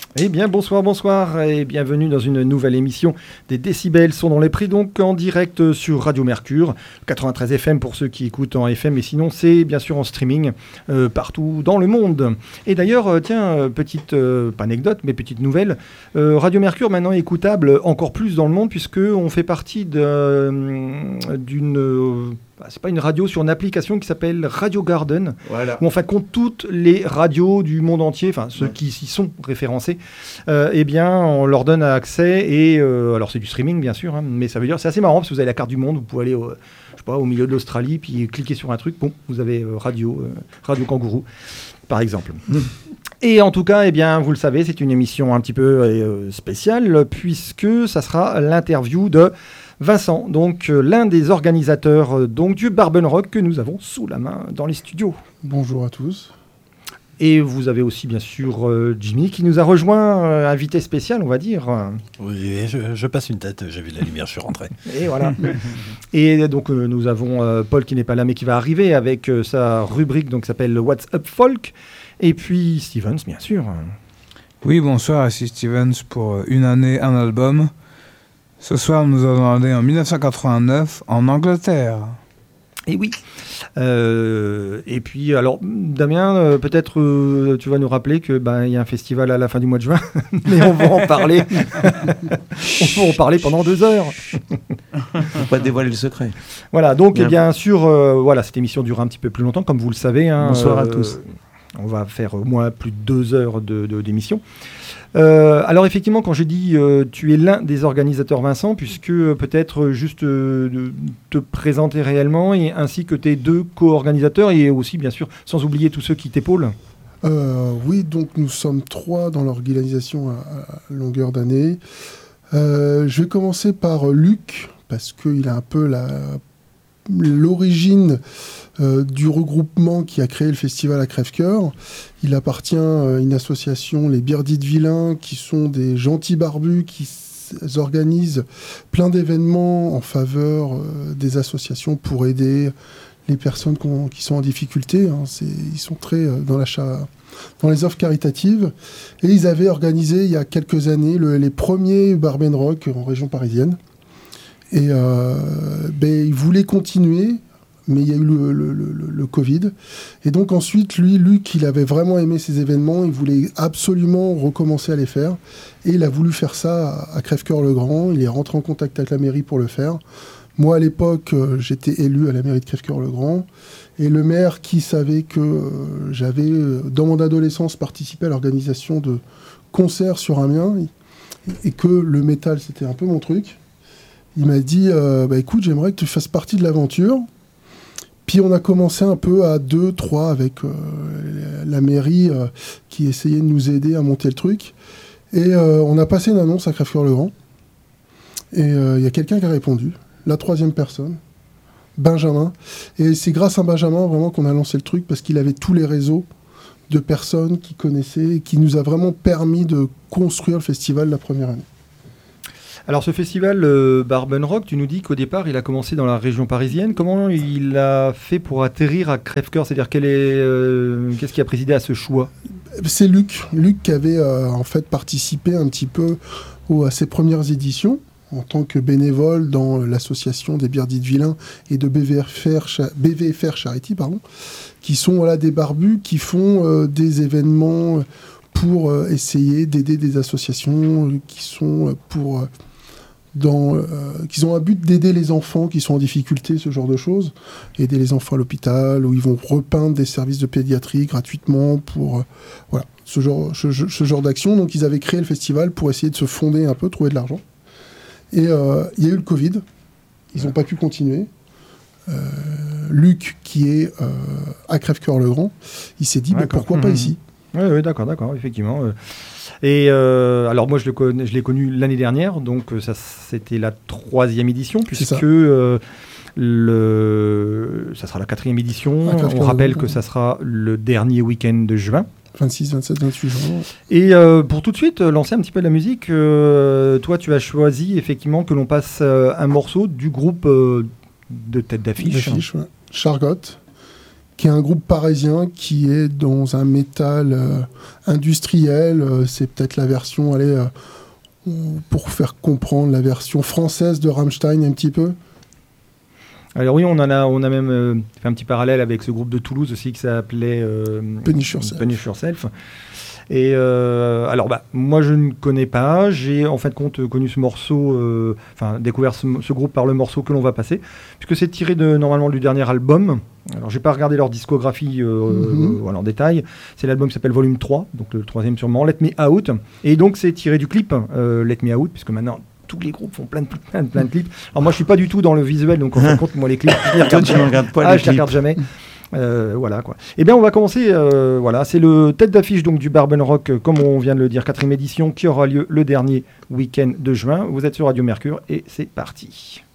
Eh bien, bonsoir et bienvenue dans une nouvelle émission des Décibels sont dans les prix, donc en direct sur Radio Mercure, 93 FM pour ceux qui écoutent en FM, et sinon c'est bien sûr en streaming partout dans le monde. Et d'ailleurs, petite, pas anecdote, mais petite nouvelle, Radio Mercure maintenant est écoutable encore plus dans le monde puisqu'on fait partie d'une... c'est pas une radio, sur une application qui s'appelle Radio Garden, voilà. Où on fait compte toutes les radios du monde entier, enfin ceux qui y sont référencés, eh bien on leur donne accès et alors c'est du streaming bien sûr, hein, mais ça veut dire c'est assez marrant parce que vous avez la carte du monde, vous pouvez aller au milieu de l'Australie puis cliquer sur un truc, bon vous avez Radio Kangourou par exemple. Et en tout cas, eh bien, vous le savez, c'est une émission un petit peu spéciale puisque ça sera l'interview de Vincent, donc l'un des organisateurs du Barben Rock que nous avons sous la main dans les studios. Bonjour à tous. Et vous avez aussi bien sûr Jimmy qui nous a rejoint, invité spécial on va dire. Oui, je passe une tête, j'ai vu la lumière, je suis rentré. Et voilà. Et donc nous avons Paul qui n'est pas là mais qui va arriver avec sa rubrique donc, qui s'appelle What's Up Folk. Et puis Stevens bien sûr. Oui, bonsoir, ici Stevens pour une année, un album. Ce soir, nous allons aller en 1989 en Angleterre. Et oui. Et puis, alors, Damien, peut-être tu vas nous rappeler qu'il y a un festival à la fin du mois de juin, mais on va en parler. On peut en parler pendant 2 heures. Faut pas dévoiler le secret. Voilà, donc bien sûr, cette émission durera un petit peu plus longtemps, comme vous le savez. Hein, bonsoir à tous. On va faire au moins plus de 2 heures d'émission. Alors effectivement, quand j'ai dit tu es l'un des organisateurs, Vincent, puisque peut-être juste te présenter réellement, et ainsi que tes 2 co-organisateurs, et aussi bien sûr, sans oublier tous ceux qui t'épaulent. Oui, donc nous sommes 3 dans l'organisation à longueur d'année. Je vais commencer par Luc, parce qu'il a un peu l'origine du regroupement qui a créé le festival à Crèvecoeur. Il appartient à une association, les Birdis de Vilain, qui sont des gentils barbus qui organisent plein d'événements en faveur des associations pour aider les personnes qui sont en difficulté. Hein. Ils sont très dans les offres caritatives. Et ils avaient organisé il y a quelques années les premiers Barben Rock en région parisienne. Et ils voulaient continuer, mais il y a eu le Covid. Et donc ensuite, Luc, il avait vraiment aimé ces événements, il voulait absolument recommencer à les faire. Et il a voulu faire ça à Crèvecoeur-le-Grand, il est rentré en contact avec la mairie pour le faire. Moi, à l'époque, j'étais élu à la mairie de Crèvecoeur-le-Grand. Et le maire, qui savait que j'avais, dans mon adolescence, participé à l'organisation de concerts sur Amiens, et que le métal, c'était un peu mon truc, il m'a dit écoute, j'aimerais que tu fasses partie de l'aventure. Puis on a commencé un peu à 2, 3 avec la mairie qui essayait de nous aider à monter le truc. Et on a passé une annonce à Crèvecoeur-le-Grand. Et il y a quelqu'un qui a répondu, la 3e personne, Benjamin. Et c'est grâce à Benjamin vraiment qu'on a lancé le truc, parce qu'il avait tous les réseaux de personnes qui connaissaient et qui nous a vraiment permis de construire le festival la première année. Alors ce festival Barben Rock, tu nous dis qu'au départ il a commencé dans la région parisienne. Comment il a fait pour atterrir à Crèvecoeur ? C'est-à-dire qu'est-ce qui a présidé à ce choix ? C'est Luc qui avait en fait participé un petit peu à ses premières éditions en tant que bénévole dans l'association des Birdis de Vilain et de BVFR Charity, qui sont des barbus qui font des événements pour essayer d'aider des associations qui sont qui ont un but d'aider les enfants qui sont en difficulté, ce genre de choses, aider les enfants à l'hôpital, où ils vont repeindre des services de pédiatrie gratuitement pour ce genre d'action. Donc ils avaient créé le festival pour essayer de se fonder un peu, trouver de l'argent. Et il y a eu le Covid, ils n'ont pas pu continuer. Luc, qui est à Crèvecoeur-le-Grand, il s'est dit pourquoi pas ici. Oui, d'accord, effectivement. Et alors moi je l'ai connu l'année dernière, donc ça c'était la 3e édition, puisque ça sera la 4e édition. On rappelle que ça sera le dernier week-end de juin. 26, 27, 28 juin. Et pour tout de suite lancer un petit peu de la musique, toi tu as choisi effectivement que l'on passe un morceau du groupe de tête d'affiche. Chargot, qui est un groupe parisien qui est dans un métal industriel. C'est peut-être la version, pour faire comprendre, la version française de Rammstein un petit peu. Alors oui, on a même fait un petit parallèle avec ce groupe de Toulouse aussi qui s'appelait Punish Yourself. Et alors moi je ne connais pas, j'ai en fin de compte connu ce morceau, découvert ce groupe par le morceau que l'on va passer, puisque c'est tiré normalement du dernier album. Alors j'ai pas regardé leur discographie en détail, c'est l'album qui s'appelle Volume 3, donc le troisième sûrement, Let Me Out, et donc c'est tiré du clip Let Me Out, puisque maintenant tous les groupes font plein de clips. Alors moi je suis pas du tout dans le visuel, donc en fin de compte moi les clips je les regarde jamais. Voilà quoi. Eh bien on va commencer, c'est le tête d'affiche donc du Barben Rock, comme on vient de le dire, 4e édition qui aura lieu le dernier week-end de juin. Vous êtes sur Radio Mercure et c'est parti.